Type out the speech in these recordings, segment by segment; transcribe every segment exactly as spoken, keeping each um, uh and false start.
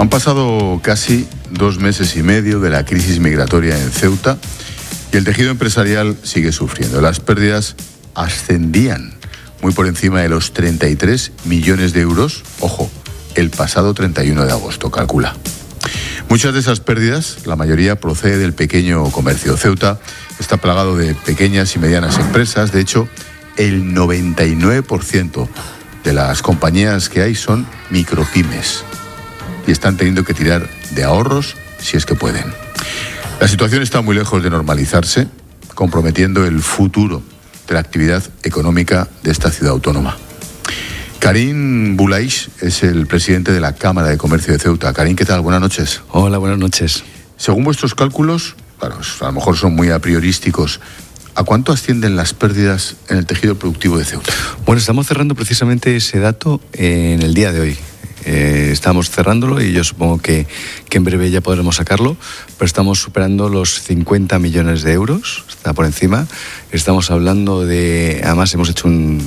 Han pasado casi dos meses y medio de la crisis migratoria en Ceuta y el tejido empresarial sigue sufriendo. Las pérdidas ascendían muy por encima de los treinta y tres millones de euros, ojo, el pasado treinta y uno de agosto, calcula. Muchas de esas pérdidas, la mayoría procede del pequeño comercio. Ceuta está plagado de pequeñas y medianas empresas. De hecho, el noventa y nueve por ciento de las compañías que hay son micropymes y están teniendo que tirar de ahorros si es que pueden. La situación está muy lejos de normalizarse, comprometiendo el futuro de la actividad económica de esta ciudad autónoma. Karim Boulaish es el presidente de la Cámara de Comercio de Ceuta. Karim, ¿qué tal? Buenas noches. Hola, buenas noches. Según vuestros cálculos, claro, a lo mejor son muy a priorísticos, ¿a cuánto ascienden las pérdidas en el tejido productivo de Ceuta? Bueno, estamos cerrando precisamente ese dato en el día de hoy. Eh, estamos cerrándolo y yo supongo que, que en breve ya podremos sacarlo, pero estamos superando los cincuenta millones de euros, está por encima. Estamos hablando de, además hemos hecho un,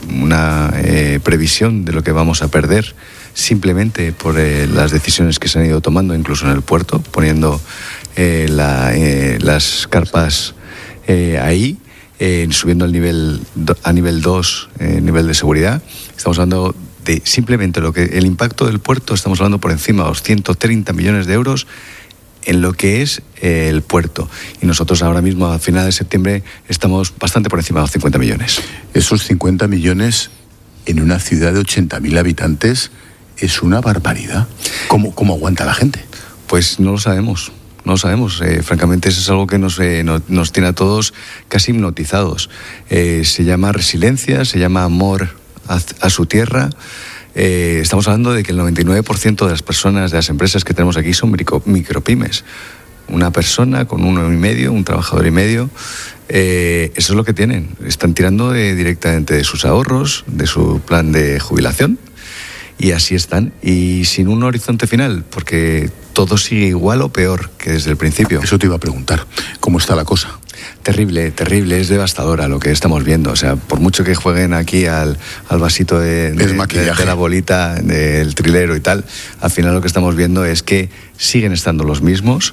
una eh, previsión de lo que vamos a perder simplemente por eh, las decisiones que se han ido tomando, incluso en el puerto, poniendo eh, la, eh, las carpas eh, ahí, eh, subiendo el nivel a nivel dos, eh, nivel de seguridad. Estamos hablando de simplemente lo que el impacto del puerto, estamos hablando por encima de los ciento treinta millones de euros en lo que es eh, el puerto. Y nosotros ahora mismo, a finales de septiembre, estamos bastante por encima de los cincuenta millones. Esos cincuenta millones en una ciudad de ochenta mil habitantes es una barbaridad. ¿Cómo, cómo aguanta la gente? Pues no lo sabemos. No lo sabemos, eh, francamente eso es algo que nos, eh, no, nos tiene a todos casi hipnotizados. Eh, se llama resiliencia, se llama amor a, a su tierra. Eh, estamos hablando de que el noventa y nueve por ciento de las personas, de las empresas que tenemos aquí son micro, micropymes. Una persona con uno y medio, un trabajador y medio, eh, eso es lo que tienen. Están tirando de, directamente de sus ahorros, de su plan de jubilación. Y así están, y sin un horizonte final, porque todo sigue igual o peor que desde el principio. Eso te iba a preguntar, ¿cómo está la cosa? Terrible, terrible, es devastadora lo que estamos viendo. O sea, por mucho que jueguen aquí al, al vasito de, de, de, de la bolita, del trilero y tal, al final lo que estamos viendo es que siguen estando los mismos.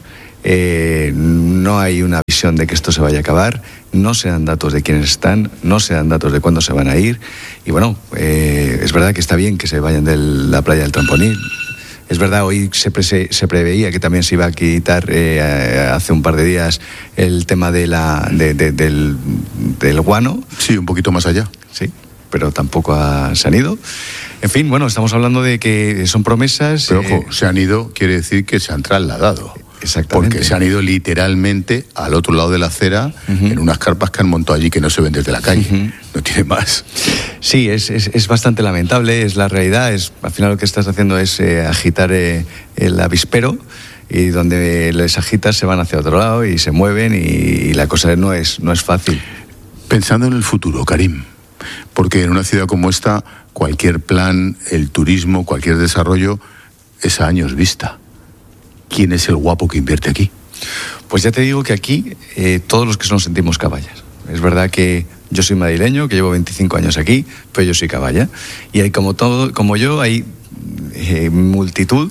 Eh, no hay una visión de que esto se vaya a acabar, no se dan datos de quiénes están, no se dan datos de cuándo se van a ir. Y bueno, eh, es verdad que está bien que se vayan de la playa del Trampolín. Es verdad, hoy se, pre se preveía que también se iba a quitar eh, hace un par de días el tema de la, de, de, del, del guano. Sí, un poquito más allá. Sí, pero tampoco ha, se han ido. En fin, bueno, estamos hablando de que son promesas. Pero ojo, eh, se han ido quiere decir que se han trasladado. Exactamente. Porque se han ido literalmente al otro lado de la acera, uh-huh, en unas carpas que han montado allí que no se ven desde la calle. Uh-huh. No tiene más. Sí, es, es, es bastante lamentable, es la realidad. Es, al final lo que estás haciendo es eh, agitar eh, el avispero, y donde les agitas se van hacia otro lado y se mueven, y, y la cosa no es, no es fácil. Pensando en el futuro, Karim, porque en una ciudad como esta, cualquier plan, el turismo, cualquier desarrollo es a años vista. ¿Quién es el guapo que invierte aquí? Pues ya te digo que aquí eh, todos los que nos sentimos caballas. Es verdad que yo soy madrileño, que llevo veinticinco años aquí, pero yo soy caballa. Y hay como todo, como yo, hay eh, multitud.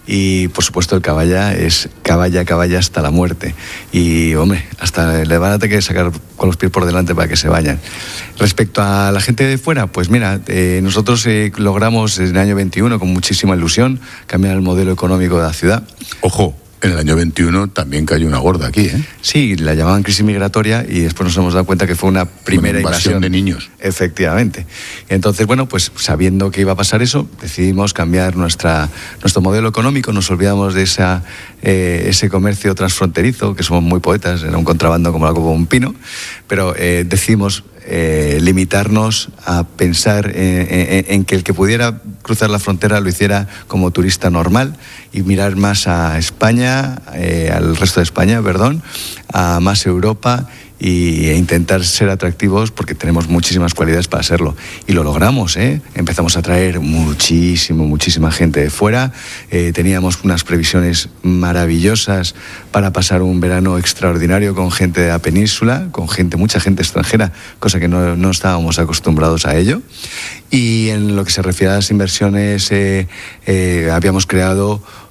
Y por supuesto el caballa es caballa, caballa hasta la muerte. Y hombre, hasta le van a tener que sacar con los pies por delante para que se vayan. Respecto a la gente de fuera, pues mira, eh, nosotros eh, logramos en el año veintiuno, con muchísima ilusión, cambiar el modelo económico de la ciudad. Ojo, en el año veintiuno también cayó una gorda aquí, ¿eh? Sí, la llamaban crisis migratoria y después nos hemos dado cuenta que fue una primera una invasión, invasión de niños. Efectivamente. Entonces, bueno, pues sabiendo que iba a pasar eso, decidimos cambiar nuestra, nuestro modelo económico, nos olvidamos de esa, eh, ese comercio transfronterizo, que somos muy poetas, era un contrabando como la copa de un pino, pero eh, decidimos eh, limitarnos a pensar en, en, en que el que pudiera cruzar la frontera lo hiciera como turista normal y mirar más a España, eh, al resto de España, perdón, a más Europa y, e intentar ser atractivos porque tenemos muchísimas cualidades para serlo. Y lo logramos, ¿eh? Empezamos a traer muchísimo, muchísima gente de fuera. Eh, teníamos unas previsiones maravillosas para pasar un verano extraordinario con gente de la península, con gente, mucha gente extranjera, cosa que no, no estábamos acostumbrados a ello. Y en lo que se refiere a las inversiones, eh, eh, habíamos creado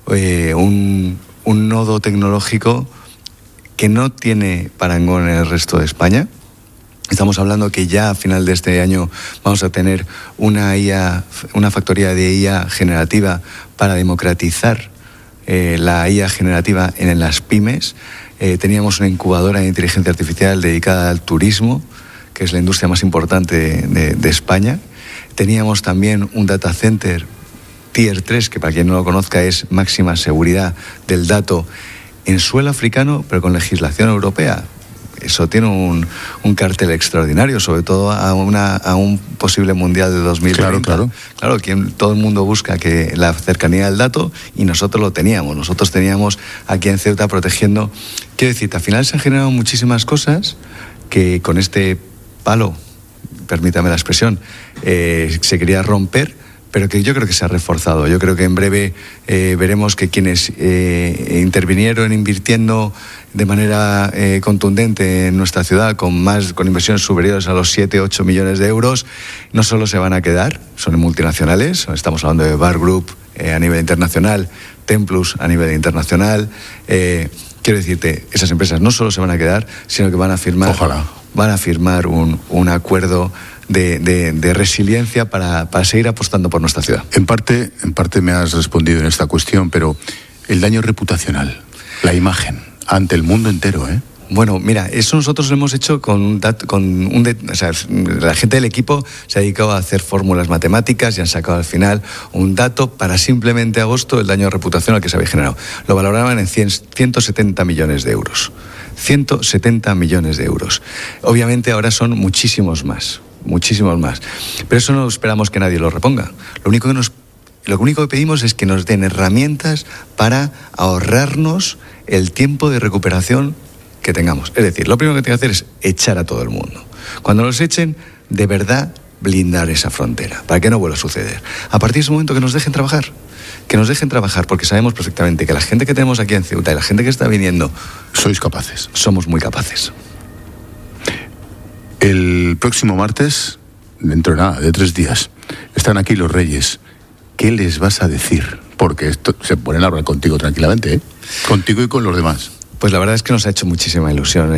eh, un, un nodo tecnológico que no tiene parangón en el resto de España. Estamos hablando que ya a final de este año vamos a tener una I A, una factoría de I A generativa para democratizar eh, la I A generativa en, en las pymes. Eh, teníamos una incubadora de inteligencia artificial dedicada al turismo, que es la industria más importante de, de, de España. Teníamos también un data center Tier tres, que para quien no lo conozca es máxima seguridad del dato, en suelo africano, pero con legislación europea. Eso tiene un, un cartel extraordinario, sobre todo a, una, a un posible mundial de dos mil treinta. Claro, claro. Claro, quien, todo el mundo busca que la cercanía del dato, y nosotros lo teníamos. Nosotros teníamos aquí en Ceuta protegiendo. Quiero decirte, al final se han generado muchísimas cosas que con este palo, permítame la expresión, eh, se quería romper, pero que yo creo que se ha reforzado. Yo creo que en breve eh, veremos que quienes eh, intervinieron invirtiendo de manera eh, contundente en nuestra ciudad, con más con inversiones superiores a los siete, ocho millones de euros, no solo se van a quedar, son multinacionales, estamos hablando de Bar Group eh, a nivel internacional, Templus a nivel internacional. Eh, quiero decirte, esas empresas no solo se van a quedar, sino que van a firmar, Ojalá. van a firmar un, un acuerdo De, de, de resiliencia para, para seguir apostando por nuestra ciudad. En parte, en parte me has respondido en esta cuestión, pero el daño reputacional, la imagen, ante el mundo entero, ¿eh? Bueno, mira, eso nosotros lo hemos hecho con un dato, con un de, o sea, la gente del equipo se ha dedicado a hacer fórmulas matemáticas y han sacado al final un dato para simplemente agosto el daño reputacional que se había generado. Lo valoraban en ciento setenta millones de euros. ciento setenta millones de euros. Obviamente ahora son muchísimos más. Muchísimos más. Pero eso no esperamos que nadie lo reponga. Lo único que nos, lo único que pedimos es que nos den herramientas para ahorrarnos el tiempo de recuperación que tengamos. Es decir, lo primero que tiene que hacer es echar a todo el mundo. Cuando los echen, de verdad blindar esa frontera, para que no vuelva a suceder. A partir de ese momento que nos dejen trabajar, que nos dejen trabajar, porque sabemos perfectamente que la gente que tenemos aquí en Ceuta y la gente que está viniendo, sois capaces. Somos muy capaces. El próximo martes, dentro de nada, de tres días, están aquí los Reyes. ¿Qué les vas a decir? Porque esto, se ponen a hablar contigo tranquilamente, ¿eh? Contigo y con los demás. Pues la verdad es que nos ha hecho muchísima ilusión.